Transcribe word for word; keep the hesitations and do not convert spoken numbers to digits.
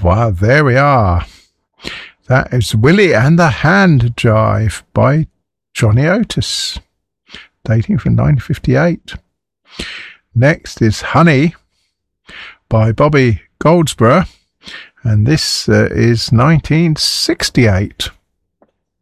Well, there we are. That is Willie and the Hand Jive by Johnny Otis, dating from nineteen fifty-eight. Next is Honey by Bobby Goldsboro, and this uh, is nineteen sixty-eight.